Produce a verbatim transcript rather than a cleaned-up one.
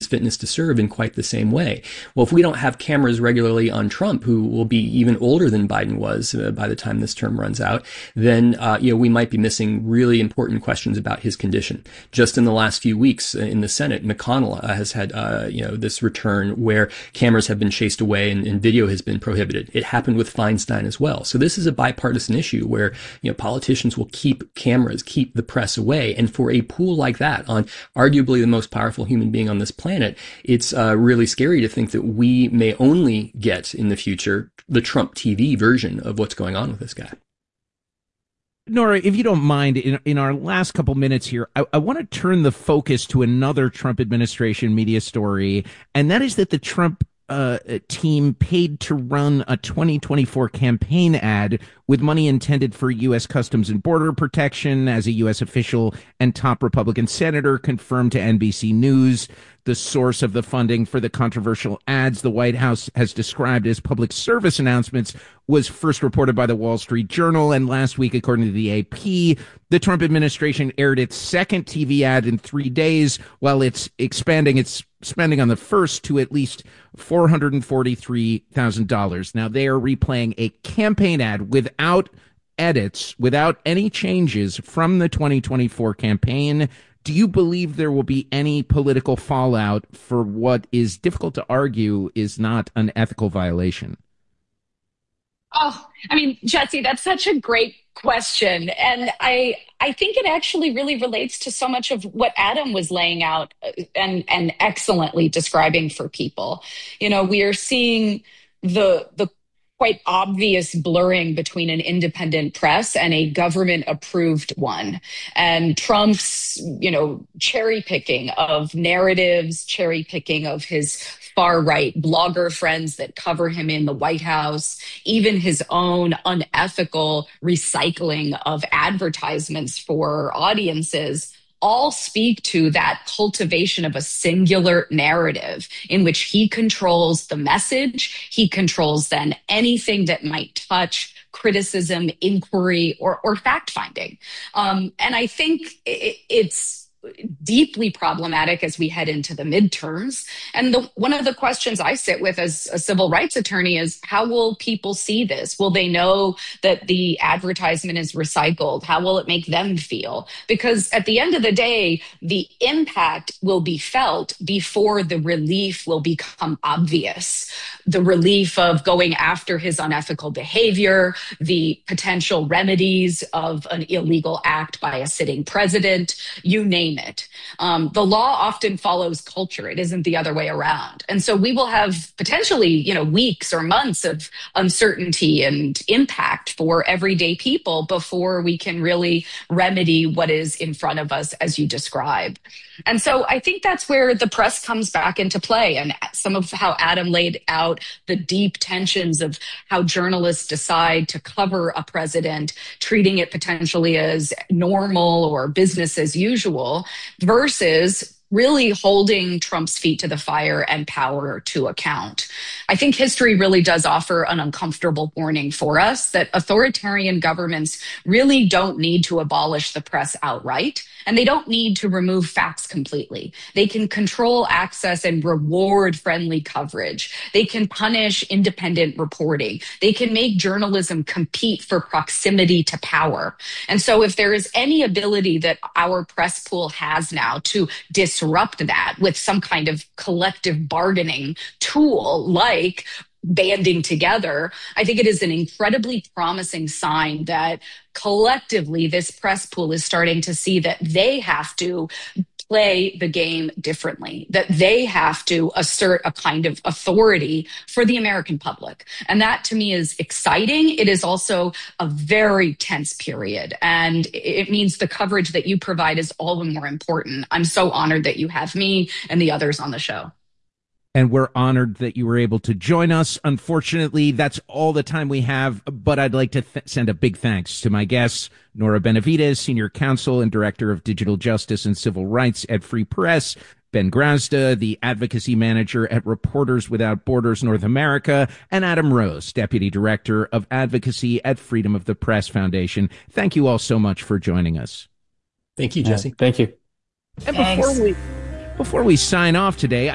fitness to serve in quite the same way. Well, if we don't have cameras regularly on Trump, who will be even older than Biden was uh, by the time this term runs out, then, uh, you know, we might be missing really important questions about his condition. Just in the last few weeks uh, in the Senate, McConnell uh, has had, uh, you know, this return where cameras have been chased away and, and video has been prohibited. It happened with Feinstein as well. So this is a bipartisan issue where, you know, politicians will keep cameras, keep the press away. And for a pool like that on arguably the most powerful human being on this planet, it's uh, really scary to think that we may only get in the future the Trump T V version of what's going on with this guy. Nora, if you don't mind, in, in our last couple minutes here, I, I want to turn the focus to another Trump administration media story, and that is that the Trump uh, team paid to run a twenty twenty-four campaign ad with money intended for U S Customs and Border Protection, as a U S official and top Republican senator confirmed to N B C News. The source of the funding for the controversial ads the White House has described as public service announcements was first reported by the Wall Street Journal. And last week, according to the A P, the Trump administration aired its second T V ad in three days, while it's expanding its spending on the first to at least four hundred forty-three thousand dollars. Now, they are replaying a campaign ad without edits, without any changes from the twenty twenty-four campaign. Do you believe there will be any political fallout for what is difficult to argue is not an ethical violation? Oh, I mean, Jesse, that's such a great question. And I I think it actually really relates to so much of what Adam was laying out and, and excellently describing for people. You know, we are seeing the the quite obvious blurring between an independent press and a government approved one. And Trump's, you know, cherry picking of narratives, cherry picking of his far right blogger friends that cover him in the White House, even his own unethical recycling of advertisements for audiences, all speak to that cultivation of a singular narrative in which he controls the message. He controls then anything that might touch criticism, inquiry, or, or fact finding. Um, and I think it, it's deeply problematic as we head into the midterms. And the, one of the questions I sit with as a civil rights attorney is, how will people see this? Will they know that the advertisement is recycled? How will it make them feel? Because at the end of the day, the impact will be felt before the relief will become obvious. The relief of going after his unethical behavior, the potential remedies of an illegal act by a sitting president, you name it. Um, the law often follows culture. It isn't the other way around. And so we will have potentially, you know, weeks or months of uncertainty and impact for everyday people before we can really remedy what is in front of us, as you describe. And so I think that's where the press comes back into play, and some of how Adam laid out the deep tensions of how journalists decide to cover a president, treating it potentially as normal or business as usual versus really holding Trump's feet to the fire and power to account. I think history really does offer an uncomfortable warning for us that authoritarian governments really don't need to abolish the press outright, and they don't need to remove facts completely. They can control access and reward friendly coverage. They can punish independent reporting. They can make journalism compete for proximity to power. And so if there is any ability that our press pool has now to disrupt that with some kind of collective bargaining tool like banding together, I think it is an incredibly promising sign that collectively this press pool is starting to see that they have to play the game differently, that they have to assert a kind of authority for the American public. And that to me is exciting. It is also a very tense period. And it means the coverage that you provide is all the more important. I'm so honored that you have me and the others on the show. And we're honored that you were able to join us. Unfortunately, that's all the time we have, but I'd like to th- send a big thanks to my guests, Nora Benavides, Senior Counsel and Director of Digital Justice and Civil Rights at Free Press, Ben Grazda, the Advocacy Manager at Reporters Without Borders North America, and Adam Rose, Deputy Director of Advocacy at Freedom of the Press Foundation. Thank you all so much for joining us. Thank you, Jesse. Yeah, thank you. And before we, before we sign off today,